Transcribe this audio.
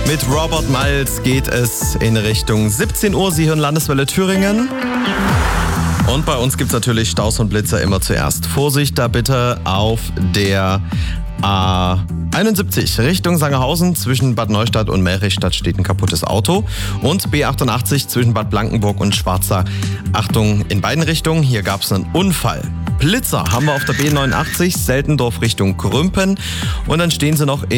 Mit Robert Miles geht es in Richtung 17 Uhr. Sie hören Landeswelle Thüringen. Und bei uns gibt es natürlich Staus und Blitzer immer zuerst. Vorsicht da bitte auf der A71 Richtung Sangerhausen. Zwischen Bad Neustadt und Melrichstadt steht ein kaputtes Auto. Und B88 zwischen Bad Blankenburg und Schwarza. Achtung in beiden Richtungen, hier gab es einen Unfall. Blitzer haben wir auf der B89 Seltendorf Richtung Grümpen. Und dann stehen sie noch